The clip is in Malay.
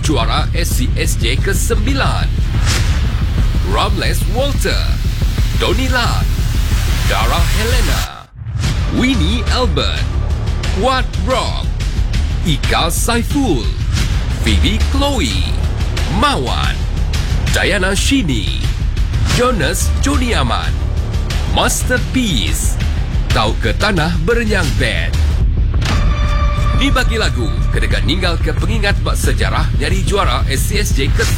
juara SCSJ ke-9. Ramles Walter, Donila, Dara Helena, Winnie Albert, Wat Rock, Ika Saiful, Phoebe Chloe, Mawan, Diana Shini, Jonas Joni Aman, Masterpiece, Tau ke Tanah Berenyang Band. Dibagi lagu, kedekat ninggal ke pengingat bak sejarah nyari juara SCSJ ke